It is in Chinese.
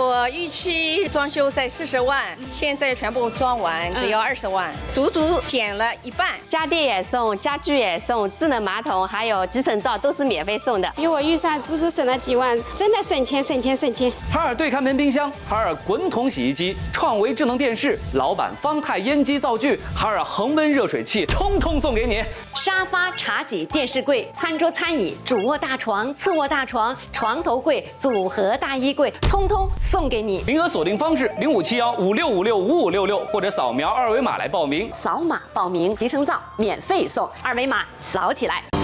我预期装修在40万，现在全部装完只要20万，足足减了一半。 家电也送，家具也送，智能马桶还有集成灶都是免费送的。 比我预算足足省了几万，真的省钱省钱省钱。 海尔对看门冰箱、海尔滚筒洗衣机、创维智能电视、老板方太烟机灶具、海尔恒温热水器，通通送给你。 沙发、茶几、电视柜、餐桌、餐椅、主卧大床、次卧大床、床头柜、组合大衣柜，通通送给你。 名额锁定方式：057156565566，或者扫描2维码来报名。 扫码报名，集成灶免费送，2维码扫起来。